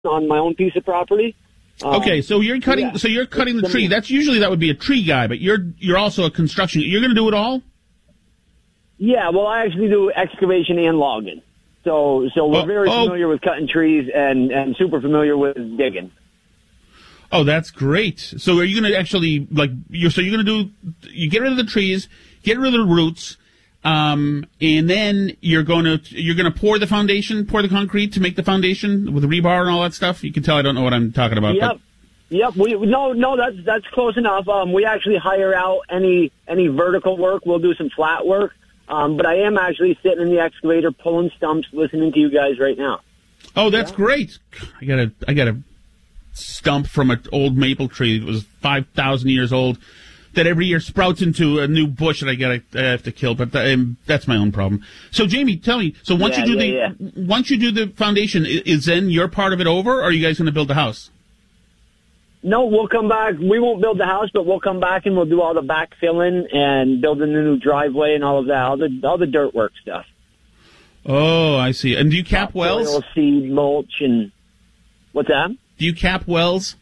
on my own piece of property. Okay, so you're cutting. Yeah. So you're cutting the tree. That would be a tree guy, but you're also a construction. You're going to do it all. Yeah, well, I actually do excavation and logging. So we're very familiar with cutting trees and super familiar with digging. Oh, that's great. So are you going to actually you get rid of the trees, get rid of the roots, and then you're going to pour the concrete to make the foundation with the rebar and all that stuff? You can tell I don't know what I'm talking about. Yep. Yep. That's close enough. We actually hire out any vertical work. We'll do some flat work. But I am actually sitting in the excavator pulling stumps, listening to you guys right now. Oh, that's great. I got a stump from an old maple tree that was 5,000 years old that every year sprouts into a new bush that I have to kill. But that's my own problem. So, Jamie, tell me. So once you do the foundation, is then your part of it over, or are you guys going to build the house? No, we'll come back. We won't build the house, but we'll come back and we'll do all the backfilling and building the new driveway and all of that, all the dirt work stuff. Oh, I see. And do you cap wells? Soil, seed, mulch, and what's that? Do you cap wells?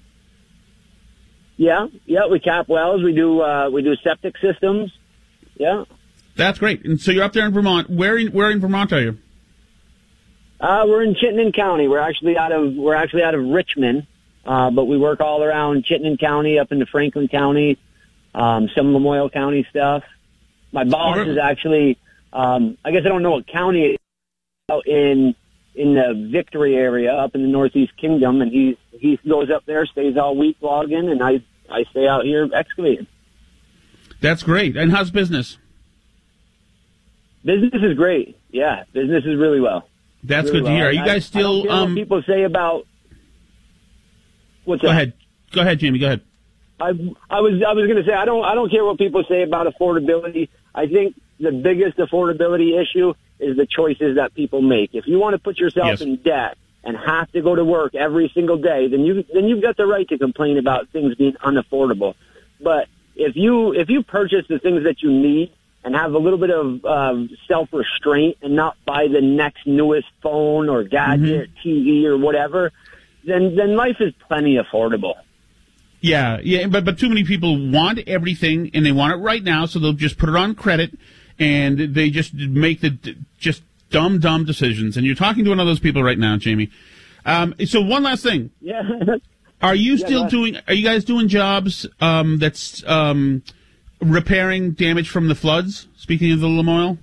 Yeah, we cap wells. We do septic systems. Yeah. That's great. And so you're up there in Vermont. Where in Vermont are you? We're in Chittenden County. We're actually out of Richmond. But we work all around Chittenden County, up into Franklin County, some Lamoille County stuff. My boss is actually, I guess I don't know what county it is, out in the Victory area, up in the Northeast Kingdom, and he goes up there, stays all week logging, and I stay out here excavating. That's great. And how's business? Business is great. Yeah, business is really well. That's really good to hear. Are you guys still? I don't care what people say about. What's Go that? Go ahead, Jamie. Go ahead. I was going to say I don't care what people say about affordability. I think the biggest affordability issue is the choices that people make. If you want to put yourself in debt and have to go to work every single day, then you've got the right to complain about things being unaffordable. But if you purchase the things that you need and have a little bit of self-restraint and not buy the next newest phone or gadget, TV or whatever, then life is plenty affordable. Yeah, but too many people want everything, and they want it right now, so they'll just put it on credit, and they just make just dumb decisions. And you're talking to one of those people right now, Jamie. So one last thing. Yeah. Are you guys doing jobs that's repairing damage from the floods, speaking of the Lamoille?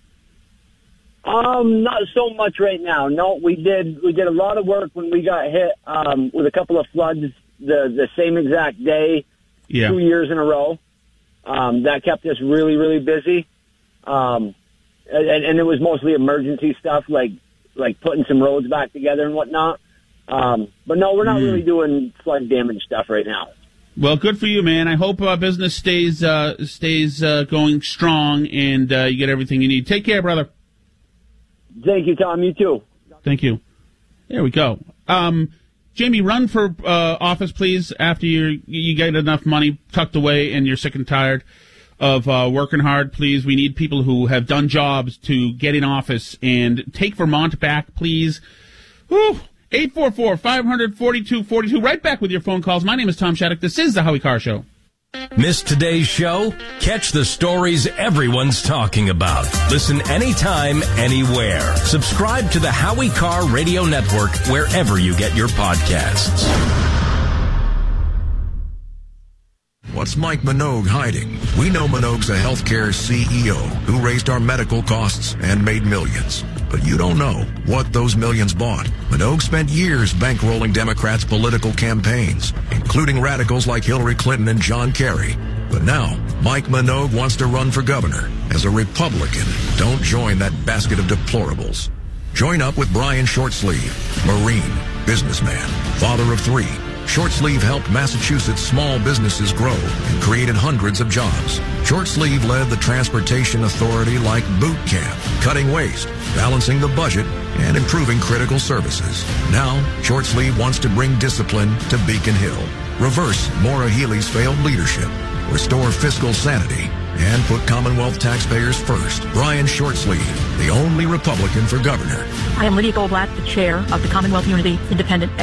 Not so much right now. No, we did a lot of work when we got hit with a couple of floods the same exact day, 2 years in a row. That kept us really, really busy. And it was mostly emergency stuff like putting some roads back together and whatnot. But no, we're not really doing flood damage stuff right now. Well, good for you, man. I hope business stays going strong and you get everything you need. Take care, brother. Thank you, Tom. You too. Thank you. There we go. Jamie, run for office, please, after you get enough money tucked away and you're sick and tired of working hard. Please, we need people who have done jobs to get in office and take Vermont back, please. Whew. 844-500-4242. Right back with your phone calls. My name is Tom Shattuck. This is the Howie Carr Show. Missed today's show? Catch the stories everyone's talking about. Listen anytime, anywhere. Subscribe to the Howie Carr Radio Network wherever you get your podcasts. What's Mike Minogue hiding? We know Minogue's a healthcare CEO who raised our medical costs and made millions. But you don't know what those millions bought. Minogue spent years bankrolling Democrats' political campaigns, including radicals like Hillary Clinton and John Kerry. But now, Mike Minogue wants to run for governor. As a Republican, don't join that basket of deplorables. Join up with Brian Shortsleeve, Marine, businessman, father of three. Shortsleeve helped Massachusetts small businesses grow and created hundreds of jobs. Shortsleeve led the Transportation Authority like boot camp, cutting waste, balancing the budget, and improving critical services. Now, Shortsleeve wants to bring discipline to Beacon Hill, reverse Maura Healey's failed leadership, restore fiscal sanity, and put Commonwealth taxpayers first. Brian Shortsleeve, the only Republican for governor. I am Lydia Goldblatt, the chair of the Commonwealth Unity Independent